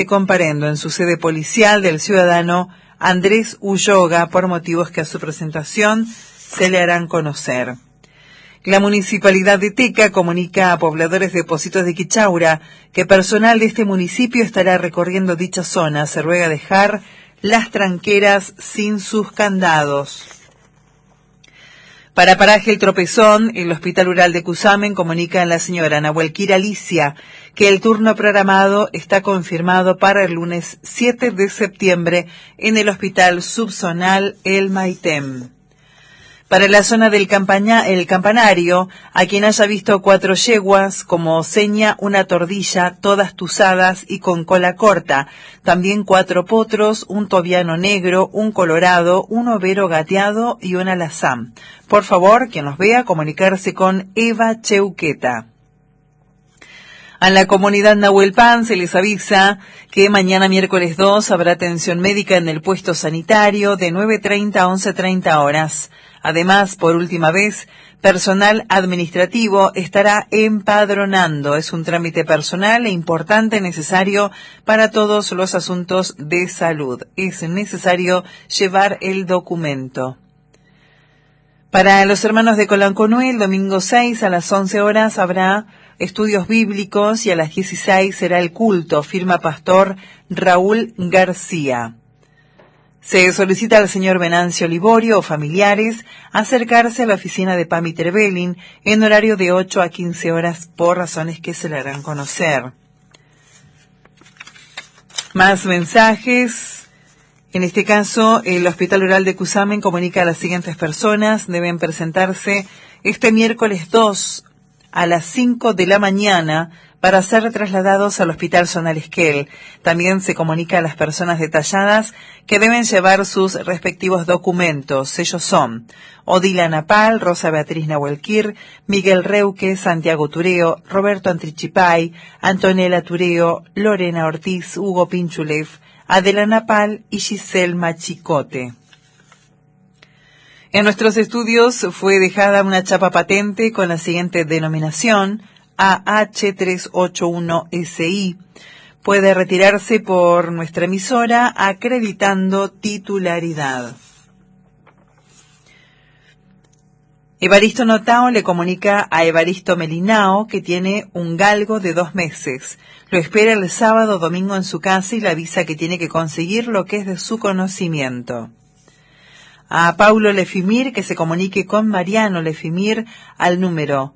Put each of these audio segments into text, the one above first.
comparendo en su sede policial del ciudadano Andrés Ulloga por motivos que a su presentación se le harán conocer. La Municipalidad de Teca comunica a pobladores de Pocitos de Quichaura que personal de este municipio estará recorriendo dicha zona. Se ruega dejar las tranqueras sin sus candados. Para Paraje El Tropezón, el Hospital Rural de Cusamen comunica a la señora Nahuelquira Alicia que el turno programado está confirmado para el lunes 7 de septiembre en el Hospital Subzonal El Maitem. Para la zona del el Campanario, a quien haya visto 4 yeguas, como seña una tordilla, todas tusadas y con cola corta, también 4 potros, un tobiano negro, un colorado, un overo gateado y un alazán. Por favor, quien los vea, comunicarse con Eva Cheuqueta. A la comunidad Nahuelpan se les avisa que mañana miércoles 2 habrá atención médica en el puesto sanitario de 9:30 a 11:30 horas. Además, por última vez, personal administrativo estará empadronando. Es un trámite personal e importante necesario para todos los asuntos de salud. Es necesario llevar el documento. Para los hermanos de Colanconué, el domingo 6 a las 11 horas habrá estudios bíblicos y a las 16 será el culto, firma pastor Raúl García. Se solicita al señor Venancio Liborio o familiares acercarse a la oficina de PAMI Trevelin en horario de 8 a 15 horas por razones que se le harán conocer. Más mensajes. En este caso, el Hospital Rural de Cusamen comunica a las siguientes personas. Deben presentarse este miércoles 2 a las 5 de la mañana para ser trasladados al Hospital Zonal Esquel. También se comunica a las personas detalladas que deben llevar sus respectivos documentos. Ellos son Odila Napal, Rosa Beatriz Nahuelquir, Miguel Reuque, Santiago Tureo, Roberto Antrichipay, Antonella Tureo, Lorena Ortiz, Hugo Pinchulev, Adela Napal y Giselle Machicote. En nuestros estudios fue dejada una chapa patente con la siguiente denominación, AH381SI. Puede retirarse por nuestra emisora acreditando titularidad. Evaristo Notao le comunica a Evaristo Melinao que tiene un galgo de 2 meses. Lo espera el sábado o domingo en su casa y le avisa que tiene que conseguir lo que es de su conocimiento. A Paulo Lefimir que se comunique con Mariano Lefimir al número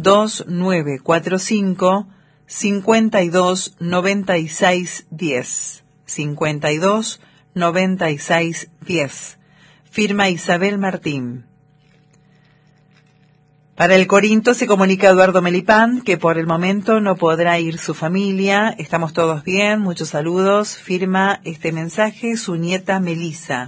2945 52 96 10. 52 96 10. Firma Isabel Martín. Para el Corinto se comunica Eduardo Melipán que por el momento no podrá ir su familia. Estamos todos bien, muchos saludos. Firma este mensaje su nieta Melisa.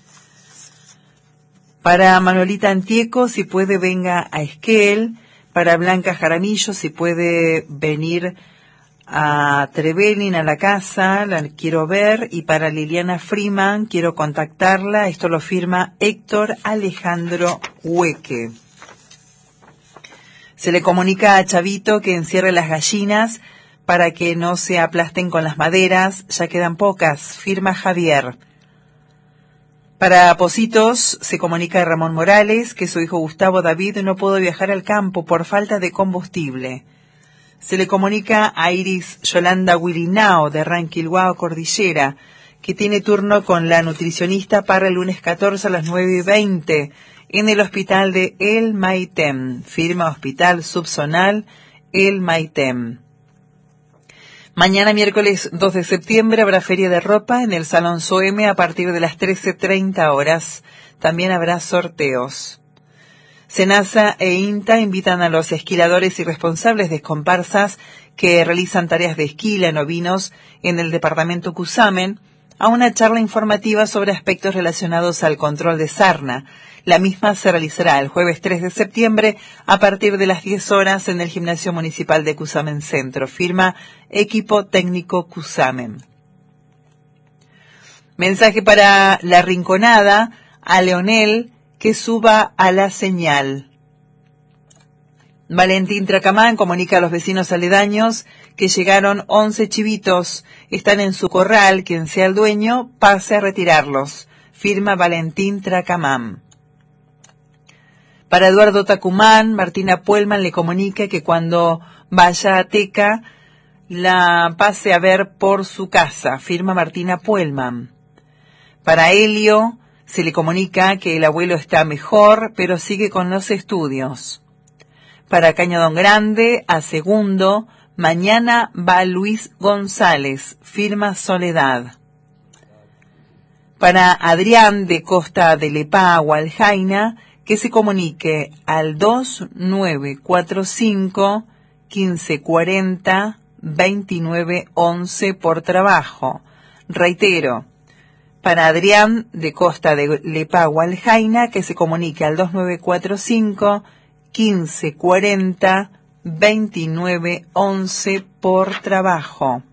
Para Manolita Antieco, si puede venga a Esquel. Para Blanca Jaramillo, si puede venir a Trevelin a la casa, la quiero ver. Y para Liliana Freeman, quiero contactarla. Esto lo firma Héctor Alejandro Hueque. Se le comunica a Chavito que encierre las gallinas para que no se aplasten con las maderas. Ya quedan pocas. Firma Javier. Para Pocitos se comunica a Ramón Morales que su hijo Gustavo David no pudo viajar al campo por falta de combustible. Se le comunica a Iris Yolanda Wilinao de Ranquilhuao Cordillera que tiene turno con la nutricionista para el lunes 14 a las 9:20 en el hospital de El Maitem. Firma Hospital Subzonal El Maitem. Mañana miércoles 2 de septiembre habrá feria de ropa en el Salón Soeme a partir de las 13:30 horas. También habrá sorteos. Senasa e INTA invitan a los esquiladores y responsables de comparsas que realizan tareas de esquila en ovinos en el departamento Cusamen a una charla informativa sobre aspectos relacionados al control de sarna. La misma se realizará el jueves 3 de septiembre a partir de las 10 horas en el Gimnasio Municipal de Cusamen Centro. Firma Equipo Técnico Cusamen. Mensaje para La Rinconada, a Leonel que suba a la señal. Valentín Tracamán comunica a los vecinos aledaños que llegaron 11 chivitos. Están en su corral. Quien sea el dueño, pase a retirarlos. Firma Valentín Tracamán. Para Eduardo Tacumán, Martina Puelman le comunica que cuando vaya a Teca, la pase a ver por su casa. Firma Martina Puelman. Para Helio, se le comunica que el abuelo está mejor, pero sigue con los estudios. Para Cañadón Grande, a Segundo, mañana va Luis González. Firma Soledad. Para Adrián de Costa de Lepá, Hualjaina, que se comunique al 2945 1540 2911 por trabajo. Reitero, para Adrián de Costa de Lepá, Hualjaina, que se comunique al 2945 1540 2911 por trabajo.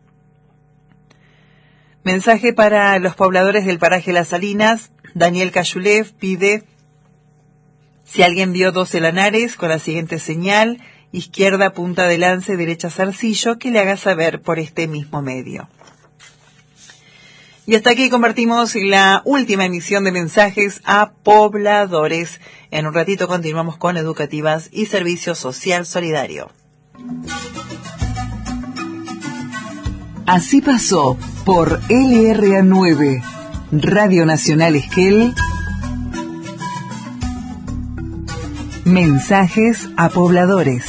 Mensaje para los pobladores del paraje Las Salinas. Daniel Cayulev pide: si alguien vio 12 lanares con la siguiente señal: izquierda punta de lance, derecha zarcillo, que le haga saber por este mismo medio. Y hasta aquí convertimos la última emisión de mensajes a pobladores. En un ratito continuamos con Educativas y Servicio Social Solidario. Así pasó por LRA9, Radio Nacional Esquel, mensajes a pobladores.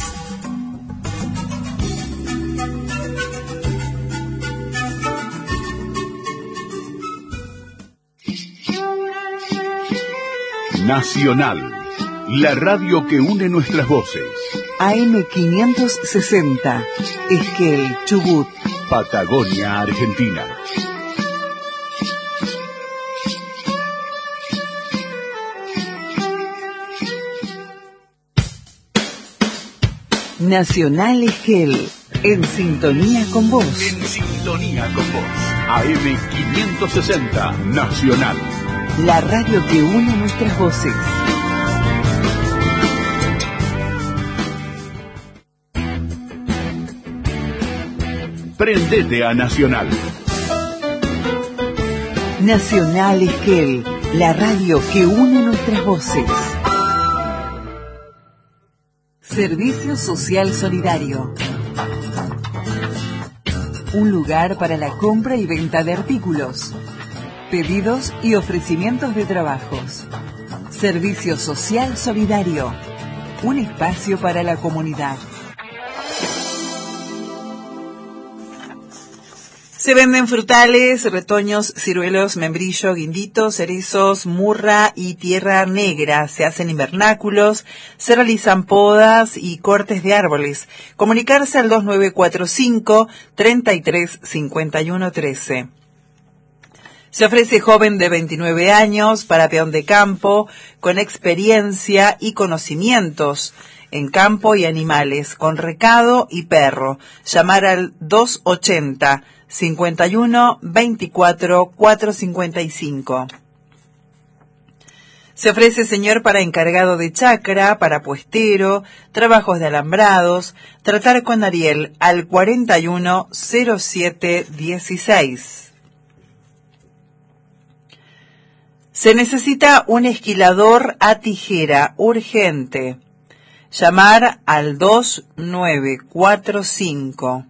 Nacional, la radio que une nuestras voces. AM560, Esquel, Chubut, Patagonia, Argentina. Nacional Esquel, en sintonía con vos. En sintonía con vos. AM560, Nacional. La radio que une nuestras voces. Prendete a Nacional. Nacional Esquel, la radio que une nuestras voces. Servicio Social Solidario. Un lugar para la compra y venta de artículos, pedidos y ofrecimientos de trabajos. Servicio Social Solidario. Un espacio para la comunidad. Se venden frutales, retoños, ciruelos, membrillo, guinditos, cerezos, murra y tierra negra. Se hacen invernáculos, se realizan podas y cortes de árboles. Comunicarse al 2945 33 51 13. Se ofrece joven de 29 años para peón de campo, con experiencia y conocimientos en campo y animales, con recado y perro. Llamar al 280 51 24 455. Se ofrece señor para encargado de chacra, para puestero, trabajos de alambrados. Tratar con Ariel al 41 07 16. Se necesita un esquilador a tijera urgente. Llamar al 2945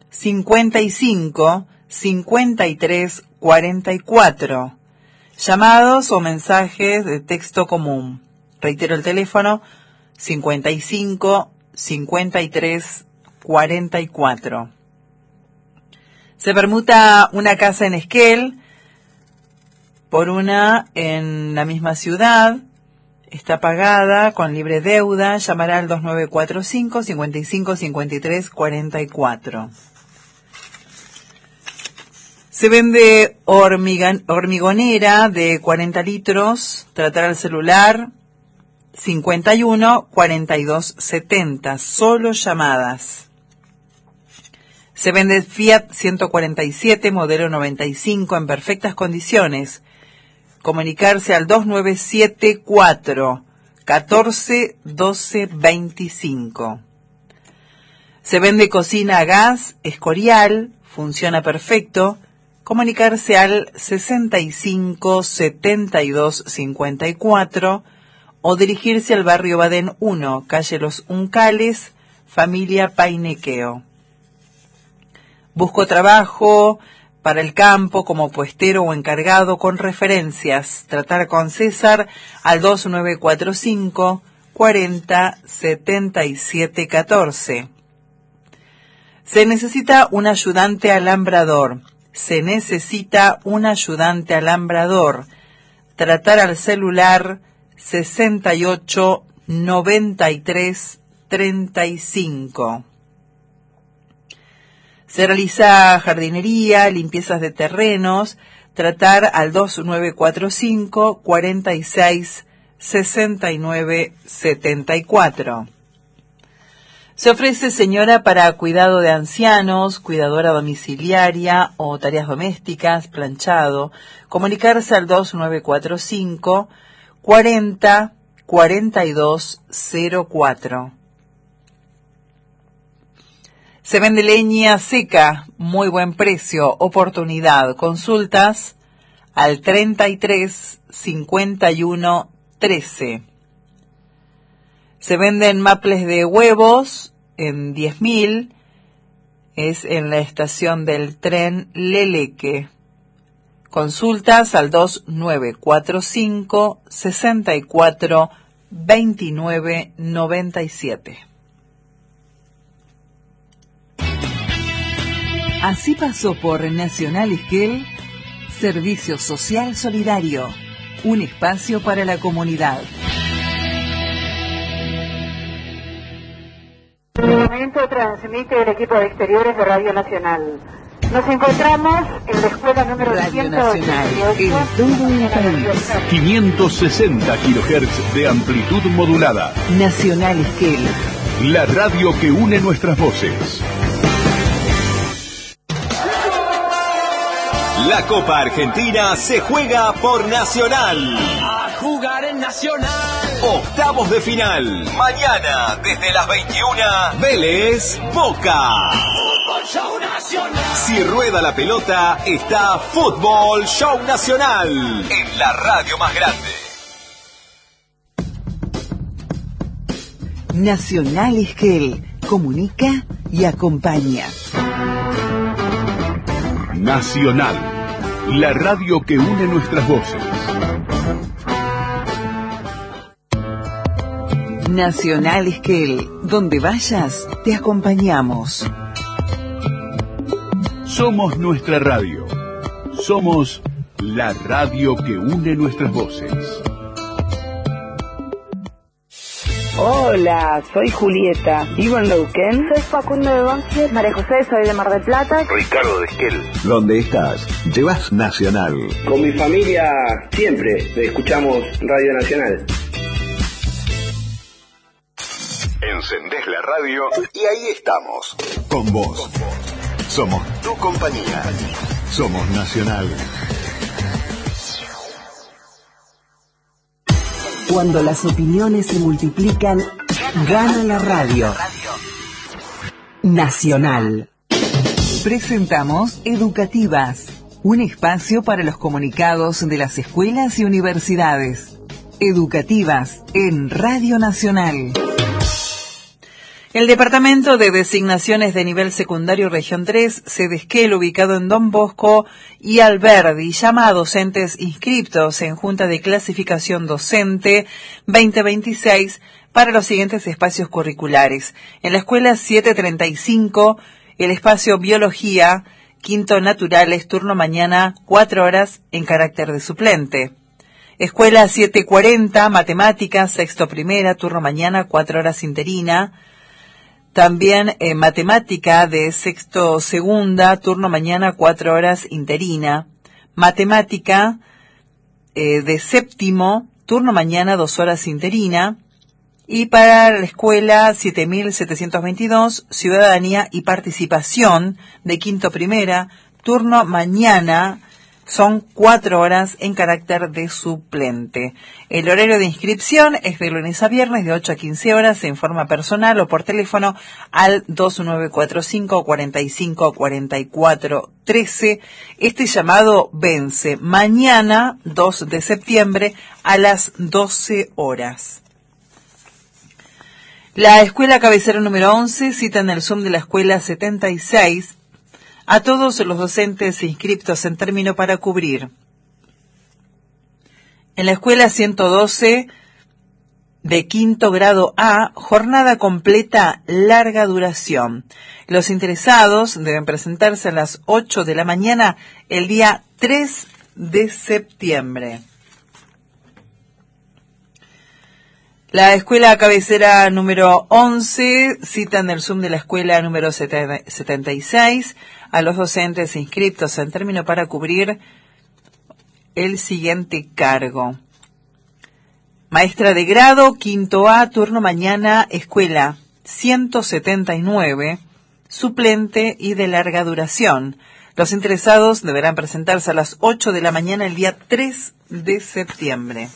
55 53 44. Llamados o mensajes de texto común. Reitero el teléfono: 55 53 44. Se permuta una casa en Esquel por una en la misma ciudad. Está pagada con libre deuda. Llamará al 2945 55 53 44. Se vende hormigonera de 40 litros. Tratar al celular 51 42 70. Solo llamadas. Se vende Fiat 147 modelo 95 en perfectas condiciones. Comunicarse al 2974 14 12 25. Se vende cocina a gas, Escorial, funciona perfecto. Comunicarse al 65 72 54 o dirigirse al barrio Badén 1, calle Los Uncales, familia Painequeo. Busco trabajo para el campo como puestero o encargado con referencias. Tratar con César al 2945 40 77 14. Se necesita un ayudante alambrador. Tratar al celular 68 93 35. Se realiza jardinería, limpiezas de terrenos. Tratar al 2945 46 69 74. Se ofrece señora para cuidado de ancianos, cuidadora domiciliaria o tareas domésticas, planchado. Comunicarse al 2945 40 42 04. Se vende leña seca, muy buen precio, oportunidad. Consultas al 33 51 13. Se venden maples de huevos en 10.000, es en la estación del tren Leleque. Consultas al 2945 64 29 97. Así pasó por Nacional Esquel, Servicio Social Solidario, un espacio para la comunidad. En este momento transmite el equipo de exteriores de Radio Nacional. Nos encontramos en la escuela número Radio Nacional, en todo el país. 560 kHz de amplitud modulada. Nacional Esquel, La radio que une nuestras voces. La Copa Argentina se juega por Nacional. A jugar en Nacional. Octavos de final. Mañana, desde las 21, Vélez, Boca. Fútbol Show Nacional. Si rueda la pelota, está Fútbol Show Nacional. En la radio más grande. Nacional Esquel, comunica y acompaña. Nacional, la radio que une nuestras voces. Nacional Esquel, donde vayas, te acompañamos. Somos nuestra radio. Somos la radio que une nuestras voces. Hola, soy Julieta, vivo en Neuquén. Soy Facundo de Banfield. María José, soy de Mar del Plata. Ricardo de Esquel. ¿Dónde estás? Llevas Nacional. Con mi familia siempre escuchamos Radio Nacional. Encendés la radio y ahí estamos. Con vos. Somos tu compañía. Somos Nacional. Cuando las opiniones se multiplican, gana la radio. Nacional. Presentamos Educativas, un espacio para los comunicados de las escuelas y universidades. Educativas en Radio Nacional. El Departamento de Designaciones de Nivel Secundario Región 3, sede Esquel, ubicado en Don Bosco y Alberdi, llama a docentes inscriptos en Junta de Clasificación Docente 2026 para los siguientes espacios curriculares. En la Escuela 735, el espacio Biología, Quinto Naturales, turno mañana, 4 horas en carácter de suplente. Escuela 740, Matemáticas, sexto primera, turno mañana, 4 horas interina. También matemática de sexto segunda, turno mañana, 4 horas interina. Matemática de séptimo, turno mañana, 2 horas interina. Y para la escuela 7722, Ciudadanía y Participación de quinto primera, turno mañana, Son 4 horas en carácter de suplente. El horario de inscripción es de lunes a viernes de 8 a 15 horas en forma personal o por teléfono al 2945 45 44 13. Este llamado vence mañana 2 de septiembre a las 12 horas. La escuela cabecera número 11 cita en el Zoom de la escuela 76 a todos los docentes inscriptos en término para cubrir. En la escuela 112 de quinto grado A, jornada completa larga duración. Los interesados deben presentarse a las 8 de la mañana el día 3 de septiembre. La escuela cabecera número 11 cita en el Zoom de la escuela número 76 a los docentes inscriptos en término para cubrir el siguiente cargo. Maestra de grado, quinto A, turno mañana, escuela 179, suplente y de larga duración. Los interesados deberán presentarse a las 8 de la mañana el día 3 de septiembre.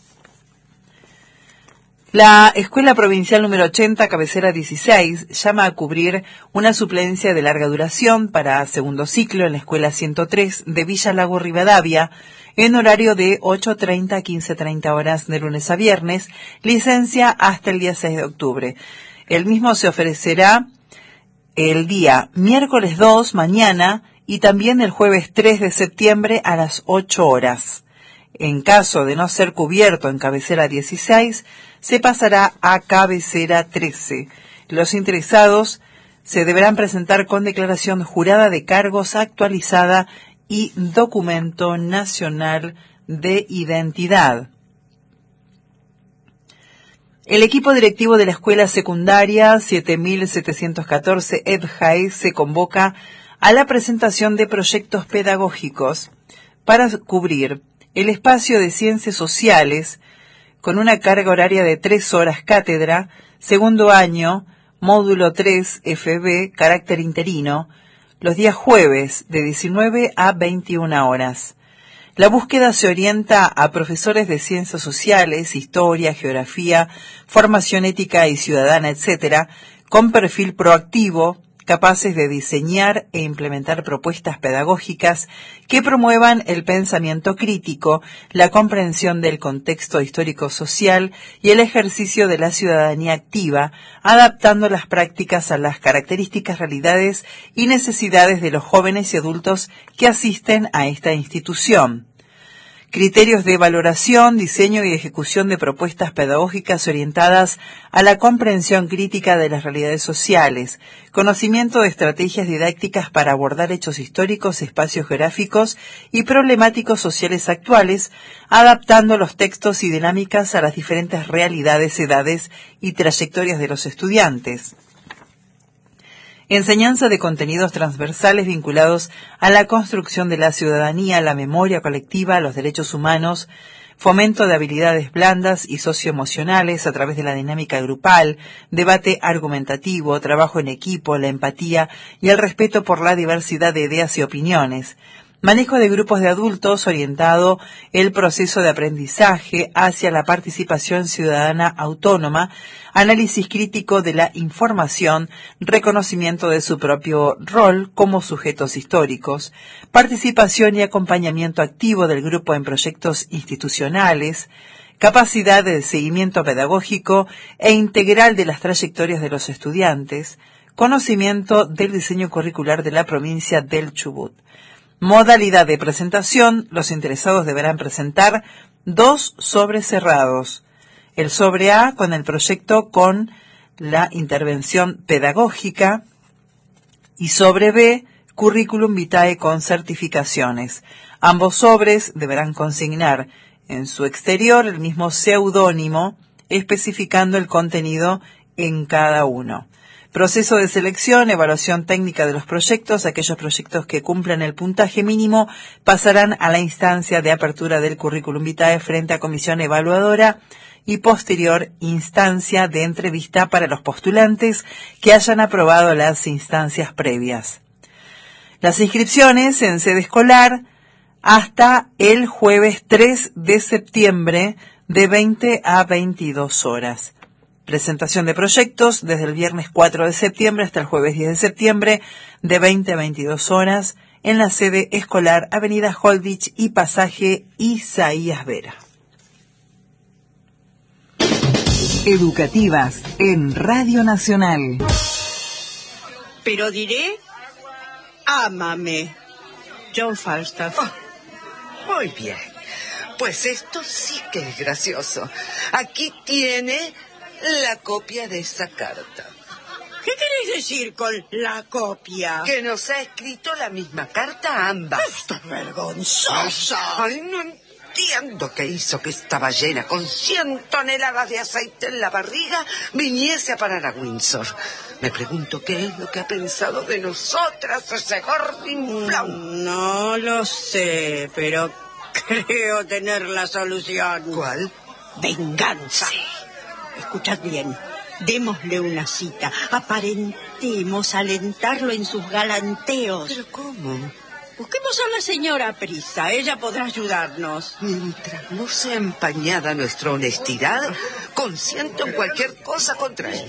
La Escuela Provincial número 80, cabecera 16, llama a cubrir una suplencia de larga duración para segundo ciclo en la Escuela 103 de Villa Lago Rivadavia, en horario de 8:30 a 15:30 horas de lunes a viernes, licencia hasta el día 6 de octubre. El mismo se ofrecerá el día miércoles 2, mañana, y también el jueves 3 de septiembre a las 8 horas. En caso de no ser cubierto en cabecera 16, se pasará a cabecera 13. Los interesados se deberán presentar con declaración jurada de cargos actualizada y documento nacional de identidad. El equipo directivo de la escuela secundaria 7714 EDJAE se convoca a la presentación de proyectos pedagógicos para cubrir el espacio de ciencias sociales con una carga horaria de 3 horas cátedra, segundo año, módulo 3 FB, carácter interino, los días jueves de 19 a 21 horas. La búsqueda se orienta a profesores de ciencias sociales, historia, geografía, formación ética y ciudadana, etc., con perfil proactivo, capaces de diseñar e implementar propuestas pedagógicas que promuevan el pensamiento crítico, la comprensión del contexto histórico-social y el ejercicio de la ciudadanía activa, adaptando las prácticas a las características, realidades y necesidades de los jóvenes y adultos que asisten a esta institución. Criterios de valoración, diseño y ejecución de propuestas pedagógicas orientadas a la comprensión crítica de las realidades sociales, conocimiento de estrategias didácticas para abordar hechos históricos, espacios geográficos y problemáticos sociales actuales, adaptando los textos y dinámicas a las diferentes realidades, edades y trayectorias de los estudiantes. Enseñanza de contenidos transversales vinculados a la construcción de la ciudadanía, la memoria colectiva, los derechos humanos, fomento de habilidades blandas y socioemocionales a través de la dinámica grupal, debate argumentativo, trabajo en equipo, la empatía y el respeto por la diversidad de ideas y opiniones. Manejo de grupos de adultos orientado el proceso de aprendizaje hacia la participación ciudadana autónoma, análisis crítico de la información, reconocimiento de su propio rol como sujetos históricos, participación y acompañamiento activo del grupo en proyectos institucionales, capacidad de seguimiento pedagógico e integral de las trayectorias de los estudiantes, conocimiento del diseño curricular de la provincia del Chubut. Modalidad de presentación: los interesados deberán presentar 2 sobres cerrados. El sobre A con el proyecto con la intervención pedagógica y sobre B, currículum vitae con certificaciones. Ambos sobres deberán consignar en su exterior el mismo seudónimo, especificando el contenido en cada uno. Proceso de selección, evaluación técnica de los proyectos. Aquellos proyectos que cumplan el puntaje mínimo pasarán a la instancia de apertura del currículum vitae frente a comisión evaluadora y posterior instancia de entrevista para los postulantes que hayan aprobado las instancias previas. Las inscripciones en sede escolar hasta el jueves 3 de septiembre de 20 a 22 horas. Presentación de proyectos desde el viernes 4 de septiembre hasta el jueves 10 de septiembre de 20 a 22 horas en la sede escolar Avenida Holditch y Pasaje Isaías Vera. Educativas en Radio Nacional. Pero diré, ámame. John Falstaff. Oh, muy bien. Pues esto sí que es gracioso. Aquí tiene la copia de esa carta. ¿Qué queréis decir con la copia? Que nos ha escrito la misma carta a ambas. ¡Esto es vergonzosa! Ay, no entiendo qué hizo que esta ballena con 100 toneladas de aceite en la barriga viniese a parar a Windsor. Me pregunto qué es lo que ha pensado de nosotras ese gordinflón. No lo sé, pero creo tener la solución. ¿Cuál? Venganza. Sí. Escuchad bien. Démosle una cita. Aparentemos alentarlo en sus galanteos. ¿Pero cómo? Busquemos a la señora Prisa. Ella podrá ayudarnos. Mientras no sea empañada nuestra honestidad, consiento en cualquier cosa contra él.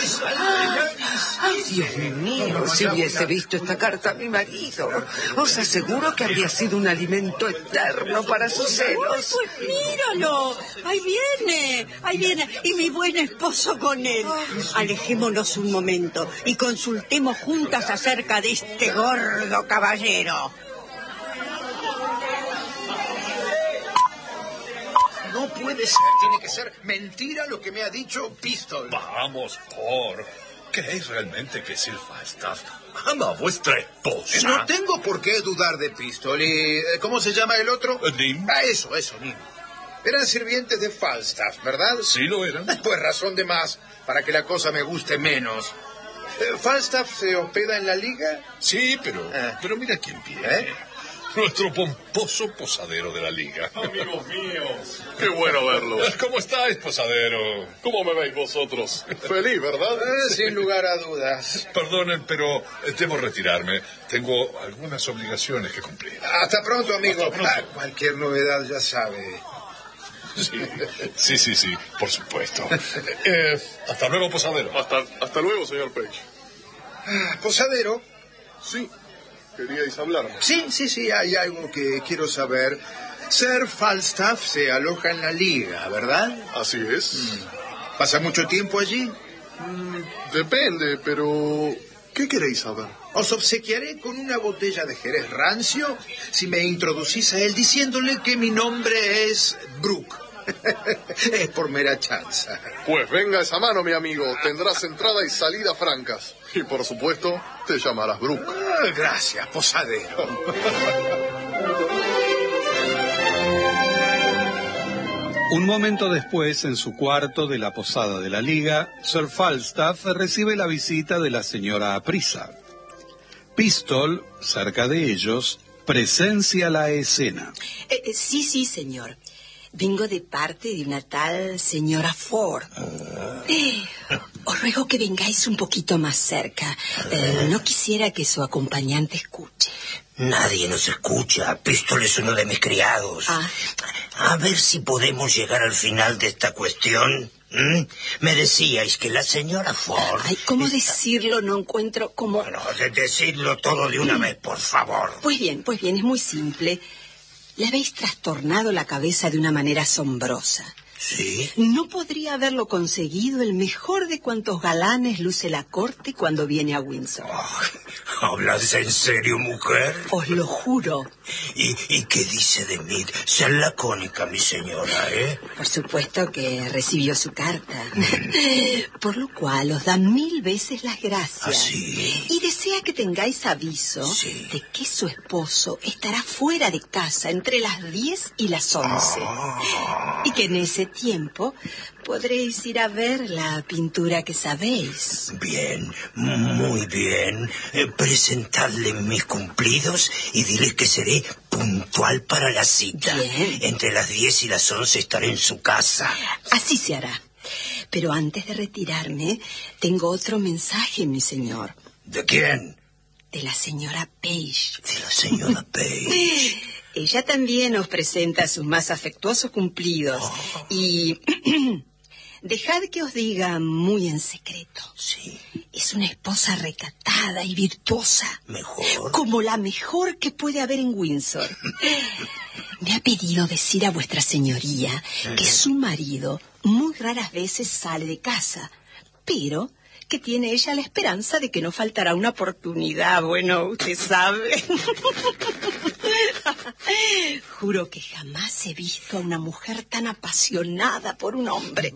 Ay, Dios mío, si hubiese visto esta carta a mi marido, os aseguro que habría sido un alimento eterno para sus celos. Pues míralo, ahí viene, y mi buen esposo con él. Alejémonos un momento y consultemos juntas acerca de este gordo caballero. No puede ser, tiene que ser mentira lo que me ha dicho Pistol. Vamos, ¿creéis realmente que Sir Falstaff ama a vuestra esposa? No tengo por qué dudar de Pistol. ¿Y cómo se llama el otro? Nim. Eso, Nim. Eran sirvientes de Falstaff, ¿verdad? Sí, lo eran. Pues razón de más para que la cosa me guste menos. ¿Falstaff se hospeda en la liga? Sí, pero mira quién viene. Nuestro pomposo posadero de la liga. Amigos míos, qué bueno verlos. ¿Cómo estáis, posadero? ¿Cómo me veis vosotros? Feliz, ¿verdad? Sin lugar a dudas. Perdonen, pero debo retirarme. Tengo algunas obligaciones que cumplir. Hasta pronto, amigo. Hasta pronto. Cualquier novedad ya sabe. Sí, por supuesto. Hasta luego, posadero. Hasta luego, señor Page. ¿Posadero? Sí. ¿Queríais hablarme? Sí, hay algo que quiero saber. Sir Falstaff se aloja en la liga, ¿verdad? Así es. ¿Pasa mucho tiempo allí? Depende, pero ¿qué queréis saber? Os obsequiaré con una botella de Jerez rancio si me introducís a él diciéndole que mi nombre es Brooke. Es por mera chanza. Pues venga esa mano, mi amigo. Tendrás entrada y salida francas. Y por supuesto, te llamarás Brooke. Gracias, posadero. Un momento después, en su cuarto de la posada de la Liga, Sir Falstaff recibe la visita de la señora Aprisa. Pistol, cerca de ellos, presencia la escena. Sí, señor. Vengo de parte de una tal señora Ford. Os ruego que vengáis un poquito más cerca. No quisiera que su acompañante escuche. Nadie nos escucha. Pistol es uno de mis criados. A ver si podemos llegar al final de esta cuestión. Me decíais que la señora Ford... Ay, ¿cómo decirlo? No encuentro cómo... Bueno, decidlo todo de una vez, por favor. Pues bien, es muy simple. Le habéis trastornado la cabeza de una manera asombrosa. ¿Sí? No podría haberlo conseguido el mejor de cuantos galanes luce la corte cuando viene a Windsor. ¿Hablas en serio, mujer? Os lo juro. ¿Y qué dice de mí? Ser lacónica, mi señora, ¿eh? Por supuesto que recibió su carta. Por lo cual os da 1000 veces las gracias. ¿Sí? Y desea que tengáis aviso de que su esposo estará fuera de casa entre las 10 y las 11. Y que en ese tiempo podréis ir a ver la pintura que sabéis. Bien, muy bien. Presentadle mis cumplidos y dile que seré puntual para la cita. Bien. Entre las 10 y las 11 estaré en su casa. Así se hará. Pero antes de retirarme, tengo otro mensaje, mi señor. ¿De quién? De la señora Page. De la señora Page. Ella también os presenta sus más afectuosos cumplidos. Y dejad que os diga muy en secreto. Sí. Es una esposa recatada y virtuosa. ¿Mejor? Como la mejor que puede haber en Windsor. Me ha pedido decir a vuestra señoría que su marido muy raras veces sale de casa, pero que tiene ella la esperanza de que no faltará una oportunidad. Bueno, usted sabe. Juro que jamás he visto a una mujer tan apasionada por un hombre.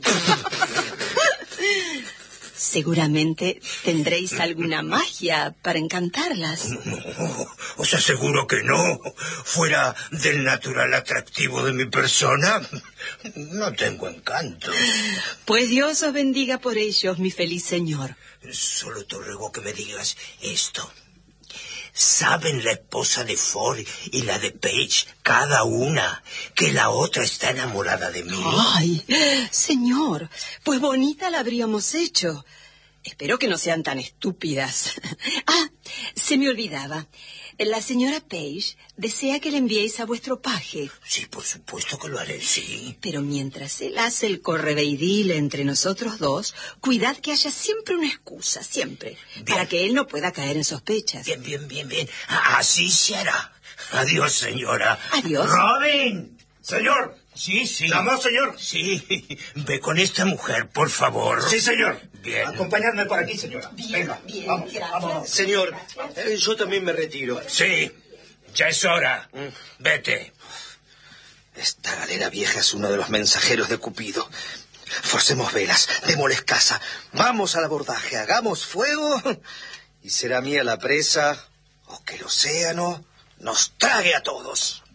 Seguramente tendréis alguna magia para encantarlas. No, os aseguro que no. Fuera del natural atractivo de mi persona, no tengo encanto. Pues Dios os bendiga por ellos, mi feliz señor. Solo te ruego que me digas esto. ¿Saben la esposa de Ford y la de Page, cada una, que la otra está enamorada de mí? Ay, señor, pues bonita la habríamos hecho. Espero que no sean tan estúpidas. Ah, se me olvidaba. La señora Page desea que le enviéis a vuestro paje. Sí, por supuesto que lo haré, sí. Pero mientras él hace el correveidil entre nosotros dos, cuidad que haya siempre una excusa, siempre, bien, para que él no pueda caer en sospechas. Bien. Así se hará. Adiós, señora. Adiós. ¡Robin! Señor. Sí. ¿Llamó, señor? Sí. Ve con esta mujer, por favor. Sí, señor. Bien. Acompañadme por aquí, señora. Venga, vamos. Señor, yo también me retiro. Sí, ya es hora. Vete. Esta galera vieja es uno de los mensajeros de Cupido. Forcemos velas, démosles caza. Vamos al abordaje, hagamos fuego y será mía la presa o que el océano nos trague a todos.